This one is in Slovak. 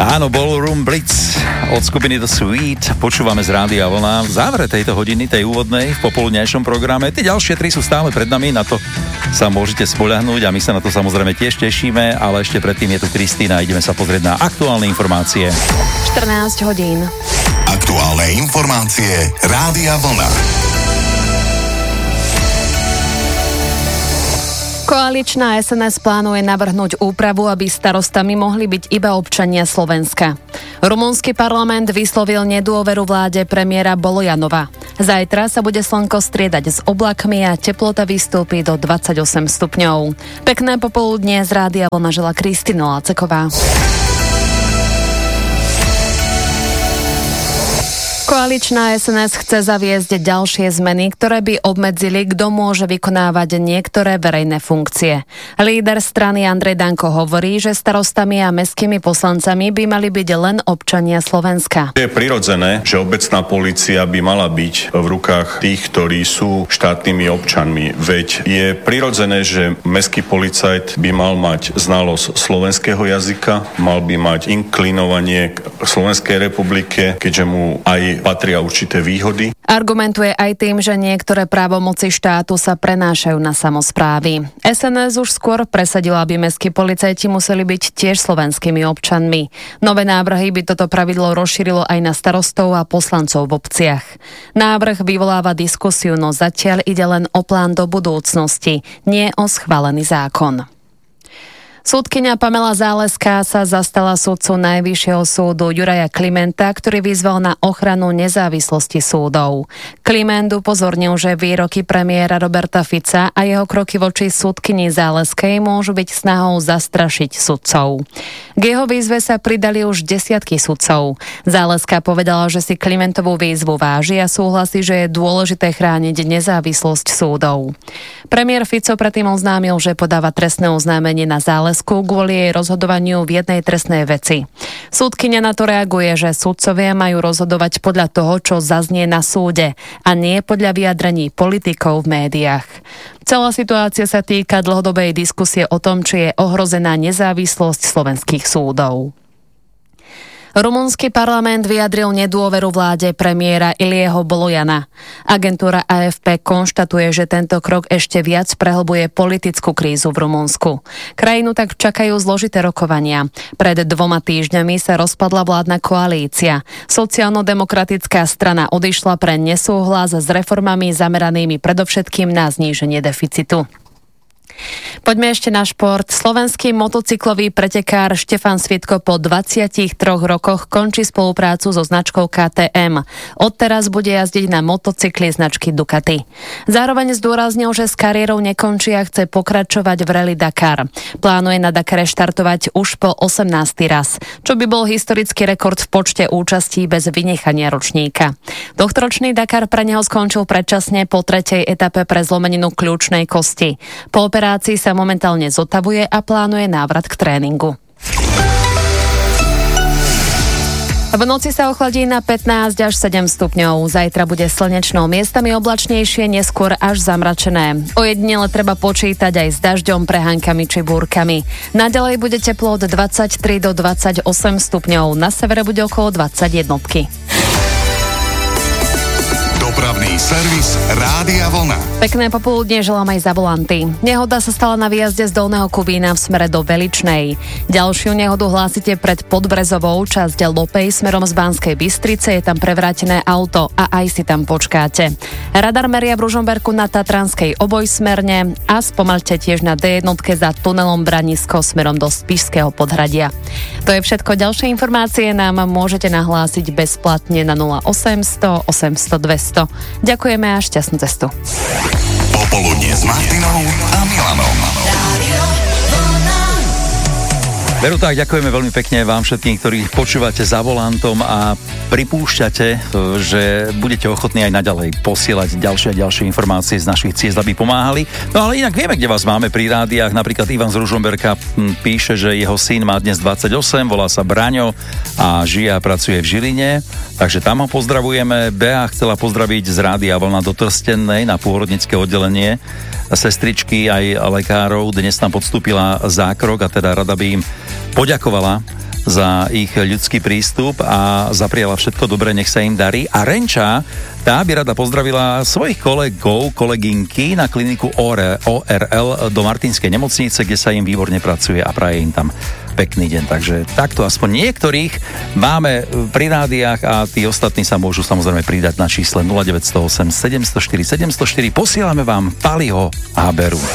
Áno, Ballroom Blitz od skupiny The Sweet. Počúvame z Rádia Vlna v závere tejto hodiny, tej úvodnej v popoludňajšom programe. Tie ďalšie 3 sú stále pred nami, na to sa môžete spoľahnúť a my sa na to samozrejme tiež tešíme, ale ešte predtým je tu Kristína a ideme sa pozrieť na aktuálne informácie. 14 hodín. Aktuálne informácie Rádia Vlna. Koaličná SNS plánuje navrhnúť úpravu, aby starostami mohli byť iba občania Slovenska. Rumunský parlament vyslovil nedôveru vláde premiéra Bolojanova. Zajtra sa bude slnko striedať s oblakmi a teplota vystúpi do 28 stupňov. Pekné popoludnie z Rádia Vlna žela Kristína Laceková. Koaličná SNS chce zaviesť ďalšie zmeny, ktoré by obmedzili, kto môže vykonávať niektoré verejné funkcie. Líder strany Andrej Danko hovorí, že starostami a mestskými poslancami by mali byť len občania Slovenska. Je prirodzené, že obecná polícia by mala byť v rukách tých, ktorí sú štátnymi občanmi. Veď je prirodzené, že mestský policajt by mal mať znalosť slovenského jazyka, mal by mať inklinovanie k Slovenskej republike, keďže mu aj patria určité výhody. Argumentuje aj tým, že niektoré právomoci štátu sa prenášajú na samosprávy. SNS už skôr presadila, aby mestskí policajti museli byť tiež slovenskými občanmi. Nové návrhy by toto pravidlo rozšírilo aj na starostov a poslancov v obciach. Návrh vyvoláva diskusiu, no zatiaľ ide len o plán do budúcnosti, nie o schválený zákon. Súdkyňa Pamela Záleská sa zastala sudcu Najvyššieho súdu Juraja Klimenta, ktorý vyzval na ochranu nezávislosti súdov. Kliment upozornil, že výroky premiéra Roberta Fica a jeho kroky voči súdkyni Záleskej môžu byť snahou zastrašiť sudcov. K jeho výzve sa pridali už desiatky sudcov. Záleská povedala, že si Klimentovú výzvu váži a súhlasí, že je dôležité chrániť nezávislosť súdov. Premiér Fico predtým oznámil, že podáva trestné oznámenie na Zálesku kvôli jej rozhodovaniu v jednej trestnej veci. Súdkyňa na to reaguje, že sudcovia majú rozhodovať podľa toho, čo zaznie na súde a nie podľa vyjadrení politikov v médiách. Celá situácia sa týka dlhodobej diskusie o tom, či je ohrozená nezávislosť slovenských súdov. Rumunský parlament vyjadril nedôveru vláde premiéra Ilieho Bolojana. Agentúra AFP konštatuje, že tento krok ešte viac prehlbuje politickú krízu v Rumunsku. Krajinu tak čakajú zložité rokovania. Pred 2 týždňami sa rozpadla vládna koalícia. Sociálno-demokratická strana odišla pre nesúhlas s reformami zameranými predovšetkým na zníženie deficitu. Poďme ešte na šport. Slovenský motocyklový pretekár Štefan Svitko po 23 rokoch končí spoluprácu so značkou KTM. Odteraz bude jazdiť na motocykli značky Ducati. Zároveň zdôraznil, že s kariérou nekončí a chce pokračovať v Rally Dakar. Plánuje na Dakare štartovať už po 18. raz, čo by bol historický rekord v počte účastí bez vynechania ročníka. Tohtoročný Dakar pre neho skončil predčasne po 3. etape pre zlomeninu kľúčnej kosti. Po operácii sa momentálne zotavuje a plánuje návrat k tréningu. V noci sa ochladí na 15 až 7 stupňov. Zajtra bude slnečno, miestami oblačnejšie, neskôr až zamračené. Ojedinele treba počítať aj s dažďom, prehánкami či búrkami. Naďalej bude teplo od 23 do 28 stupňov. Na severe bude okolo 21. Dopravný servis Rádia Vlna. Pekné popoludnie želám aj za volanty. Nehoda sa stala na výjazde z Dolného Kubína v smere do Veličnej. Ďalšiu nehodu hlásite pred Podbrezovou, časť Lopej smerom z Banskej Bystrice, je tam prevrátené auto a aj si tam počkáte. Radar meria v Ružomberku na Tatranskej obojsmerne a spomalte tiež na D1 za tunelom Branisko smerom do Spišského podhradia. To je všetko. Ďalšie informácie nám môžete nahlásiť bezplatne na 0800 800 200. Ďakujeme a šťastnú cestu. Popoludnie s Martinou a Milanom. Veru tak, ďakujeme veľmi pekne vám všetkým, ktorí počúvate za volantom a pripúšťate, že budete ochotní aj naďalej posielať ďalšie a ďalšie informácie z našich ciest, aby pomáhali. No ale inak vieme, kde vás máme pri rádiách. Napríklad Ivan z Ružomberka píše, že jeho syn má dnes 28, volá sa Braňo a žije a pracuje v Žiline. Takže tam ho pozdravujeme. Bea chcela pozdraviť z Rádia Vlna do Trstennej na pôrodnické oddelenie sestričky aj lekárov. Dnes tam podstúpila zákrok a teda rada by im poďakovala za ich ľudský prístup a zapriala všetko dobre, nech sa im darí. A Renča, tá by rada pozdravila svojich kolegov, kolegynky na kliniku ORL do Martinskej nemocnice, kde sa im výborne pracuje a praje im tam pekný deň. Takže takto aspoň niektorých máme pri rádiách a tí ostatní sa môžu samozrejme pridať na čísle 0908 704 704. Posielame vám Paliho Haberu.